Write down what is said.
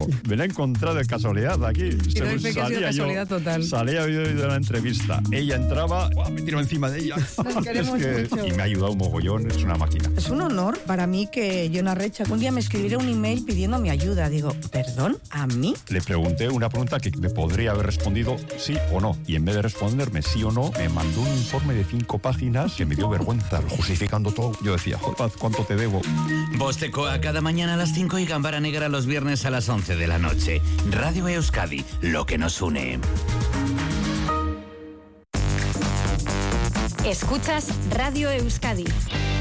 Me la he encontrado de casualidad aquí. Y doy fe que ha sido casualidad total. Salía yo de la entrevista. Ella entraba, me tiro encima de ella. Nos queremos mucho. Y me ha ayudado un mogollón, es una máquina. Es un honor para mí que Yona Recha un día me escribiera un email pidiendo mi ayuda. Digo, ¿perdón? ¿A mí? Le pregunté una pregunta que me podría haber respondido sí o no. Y en vez de responderme sí o no, me mandó un informe de 5 páginas que me dio vergüenza, justificando todo. Yo decía, joder, ¿cuánto te debo? Bostecoa cada mañana a las 5 y Gambara Negra los viernes a las 11 de la noche. Radio Euskadi, lo que nos une. Escuchas Radio Euskadi.